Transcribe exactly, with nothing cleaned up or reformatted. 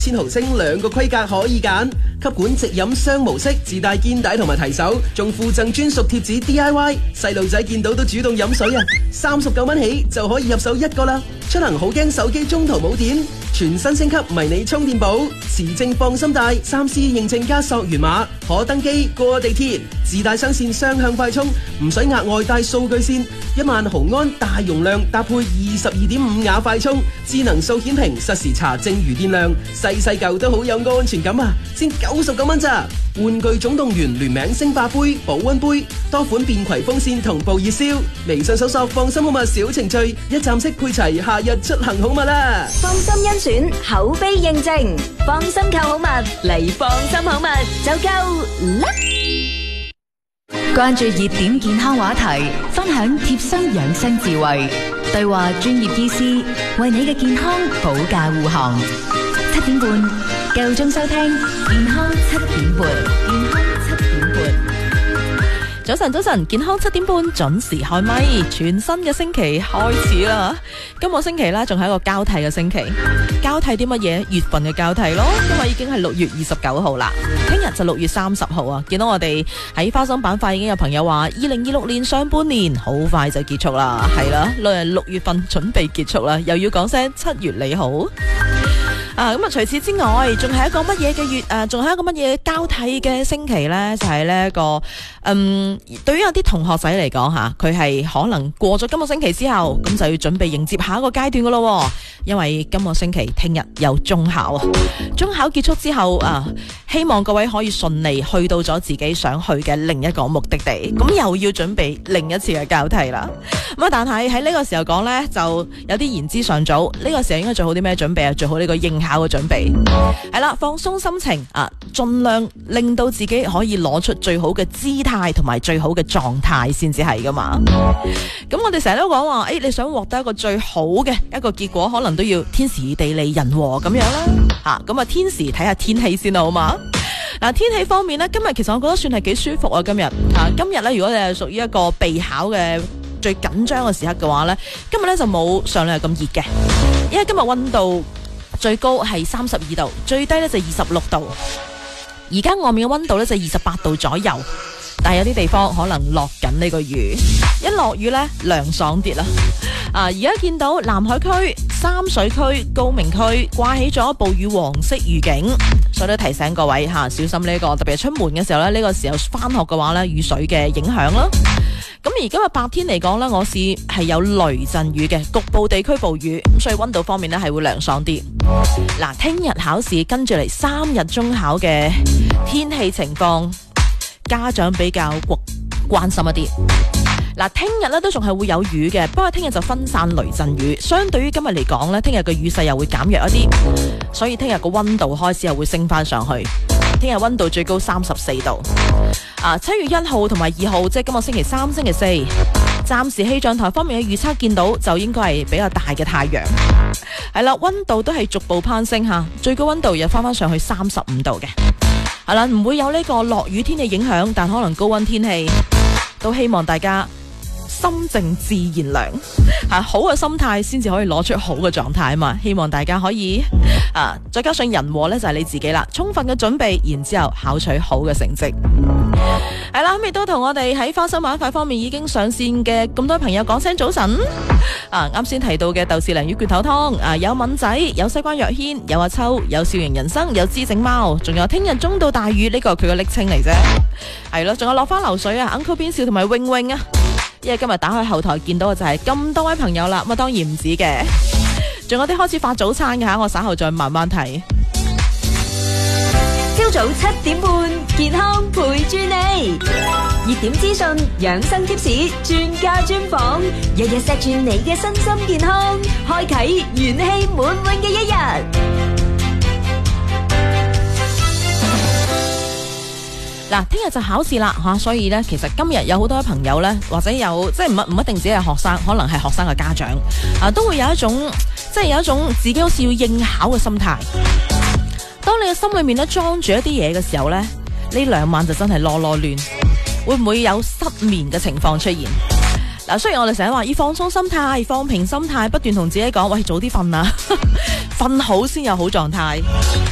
千毫升兩個規格可以揀，吸管直飲雙模式，自帶肩帶同埋提手，仲附贈專屬貼紙 D I Y， 細路仔見到都主動飲水啊！三十九蚊起就可以入手一個啦。出行好驚手機中途冇電，全新升級迷你充電寶，持證放心帶，三 C 認證加溯源碼，可登機過地鐵，自帶雙線雙向快充，唔使額外帶數據線。一萬毫安大容量搭配二十二點五瓦快充，智能數顯屏實時查證餘電量，細細嚿都好有安全感啊！先九十九蚊咋？玩具總動員聯名星霸杯、保溫杯，多款便攜風扇同步熱銷。微信搜索放心好物小程序，一站式配齊夏日出行好物啦！ 放心甄選，口碑認證，放心購好物嚟放心好物就夠啦！ 關注熱點健康話題，分享貼身養生智慧，對話專業醫師，為你嘅健康保駕護航。七點半，夠鐘收聽健康七點半，健康七點半。 早晨，早晨，健康七點半準時開咪，全新嘅星期開始啦！今個星期啦，仲係一個交替嘅星期，交替啲乜嘢？月份嘅交替咯，因為已經係六月二十九號啦，聽日就六月三十號啊！見到我哋喺花生板塊已經有朋友話，二零二六年上半年好快就結束啦，係啦，六六月份準備結束啦，又要講聲七月你好。啊，咁啊，除此之外，仲係一個乜嘢嘅月？誒、啊，仲係一個乜嘢交替嘅星期呢？就係呢一個，嗯，對於有啲同學仔嚟講吓，佢係可能過咗今個星期之後，咁就要準備迎接下一個階段噶咯。因為今個星期聽日有中考啊，中考結束之後啊，希望各位可以順利去到咗自己想去嘅另一個目的地，咁又要準備另一次嘅交替啦。咁啊，但係喺呢個時候講呢，就有啲言之尚早。呢、這個時候應該做好啲咩準備啊？做好呢個應考嘅準備係啦，放鬆心情啊，盡量令到自己可以攞出最好嘅姿態同埋最好嘅狀態先至係噶嘛。咁我哋成日都講話，誒、欸，你想獲得一個最好嘅一個結果，可能都要天時地利人和咁樣啦。吓，咁啊，天時睇下天氣先啦，好嘛？嗱，天氣方面呢，今日其實我覺得算係幾舒服啊。今日啊，今日呢，如果你係屬於一個備考嘅最緊張嘅時刻嘅話呢，今日呢就冇上兩日咁熱嘅，因為今日溫度最高係三十二度，最低呢就二十六度。而家外面嘅溫度呢就二十八度左右，但係有啲地方可能落緊呢個雨，一落雨呢，涼爽啲啦。啊，而家見到南海區、三水區、高明區掛起咗暴雨黃色預警，所以都提醒各位吓、啊、小心呢、這個，特別係出門嘅時候呢，呢、這個時候翻學嘅話呢，雨水嘅影響啦。咁而今日白天嚟講呢，我市係有雷陣雨嘅，局部地區暴雨，咁所以溫度方面呢係會涼爽啲。嗱，聽日考試跟住嚟三日中考嘅天氣情況，家長比較關心一啲。嗱，聽日咧都仲係會有雨嘅，不過聽日就分散雷陣雨。相對於今日嚟講咧，聽日嘅雨勢又會減弱一啲，所以聽日個溫度開始又會升翻上去。聽日溫度最高三十四度。啊，七月一號同埋二號，即係今個星期三、星期四，暫時氣象台方面嘅預測見到就應該係比較大嘅太陽。係啦，溫度都係逐步攀升吓，最高溫度又翻翻上去三十五度嘅。係啦，唔會有呢個落雨天氣影響，但可能高溫天氣都希望大家心靜自然涼，啊，好嘅心態先至可以攞出好嘅狀態啊嘛！希望大家可以啊，再加上人和呢就係你自己啦，充分嘅準備，然之後考取好嘅成績。係啦，咁亦都同我哋喺花生板塊方面已經上線嘅咁多朋友講聲早晨。啊，啱先提到嘅豆豉鯪魚卷頭湯，啊有敏仔，有西關若軒，有阿秋，有笑型人生，有姿整貓，仲有聽日中到大雨呢、這個佢嘅昵稱嚟啫。係咯，仲有落花流水啊 ，Uncle 邊笑同埋永永啊。因為今日打開後台見到嘅就係咁多位朋友啦，咁啊當然唔止嘅，仲有啲開始發早餐嘅吓，我稍後再慢慢睇。 朝早七點半，健康陪住你，熱點資訊、養生貼士、專家專訪，日日錫住你嘅身心健康，開啟元氣滿滿嘅一日。 嗱，聽日就考試啦吓，所以咧，其實今日有好多朋友咧，或者有即係唔唔一定只係學生，可能係學生嘅家長啊，都會有一種即係有一種自己好似要應考嘅心態。當你嘅心裏面咧裝住一啲嘢嘅時候咧，呢兩晚就真係囉囉亂，會唔會有失眠嘅情況出現？嗱，雖然我哋成日話要放鬆心態、放平心態，不斷同自己講，喂，早啲瞓啊，瞓好先有好狀態。